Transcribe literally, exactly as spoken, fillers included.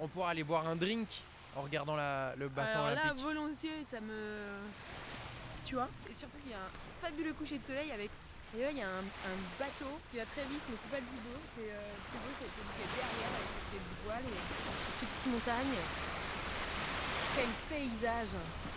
on pourra aller boire un drink en regardant la, le bassin Alors là, olympique. volontiers, ça me... Tu vois. Et surtout qu'il y a un fabuleux coucher de soleil avec... Et là, il y a un, un bateau qui va très vite, mais c'est pas le plus beau. C'est euh, le plus beau, c'est celui qui est derrière, avec ses voiles et ses petites montagnes. Quel paysage!